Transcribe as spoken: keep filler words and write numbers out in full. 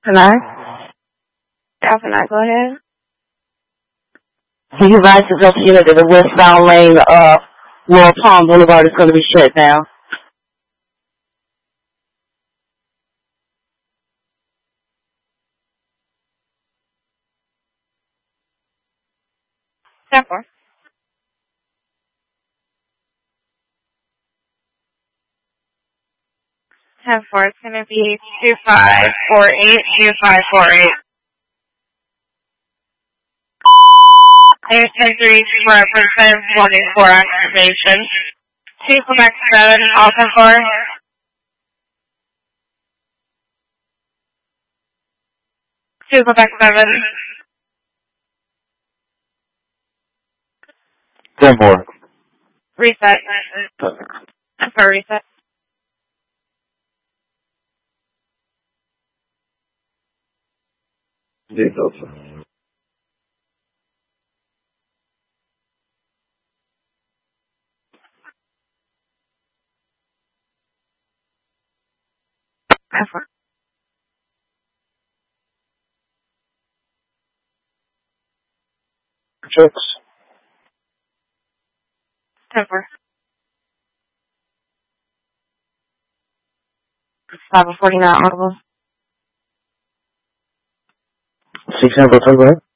Hello? Yeah, can I go ahead? He advised us you know, that the westbound lane, uh, Royal Palm Boulevard is going to be shut down. ten four. ten four, it's going to be two five four eight, two five four eight. There's ten three represents one in four activation. two Quebec seven, Alpha four. two Quebec seven. ten four. Reset. For reset. Details. ten four. Checks. ten four. five forty-nine audible. six hundred, go ahead.